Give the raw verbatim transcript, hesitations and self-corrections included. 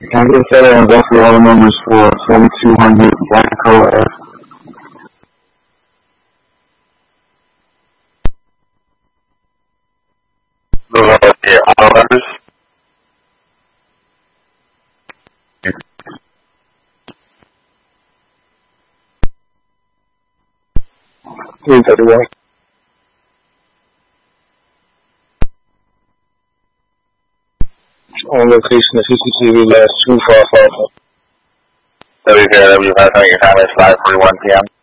Can I get a set of industrial order numbers for forty-two hundred Blanco Ave? Those are the auto numbers. three thirty-one. On location of fifty-two last two five five. W zero W five, your time is five forty-one p m